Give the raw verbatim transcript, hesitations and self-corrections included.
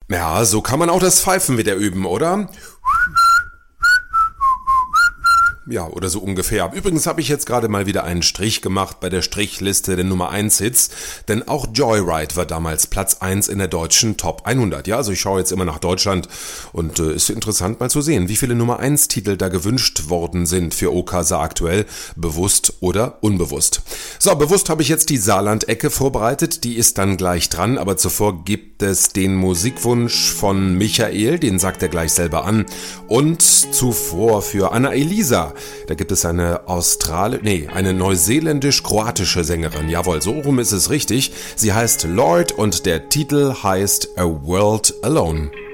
Ja, so kann man auch das Pfeifen wieder üben, oder? Ja, oder so ungefähr. Übrigens habe ich jetzt gerade mal wieder einen Strich gemacht bei der Strichliste der Nummer eins Hits, denn auch Joyride war damals Platz eins in der deutschen Top hundert. Ja, also ich schaue jetzt immer nach Deutschland und äh, ist interessant mal zu sehen, wie viele Nummer eins Titel da gewünscht worden sind für Okasa aktuell, bewusst oder unbewusst. So, bewusst habe ich jetzt die Saarland-Ecke vorbereitet, die ist dann gleich dran, aber zuvor gibt es den Musikwunsch von Michael, den sagt er gleich selber an, und zuvor für Anna-Elisa. Da gibt es eine Australi- nee, eine neuseeländisch-kroatische Sängerin. Jawohl, so rum ist es richtig. Sie heißt Lord und der Titel heißt A World Alone.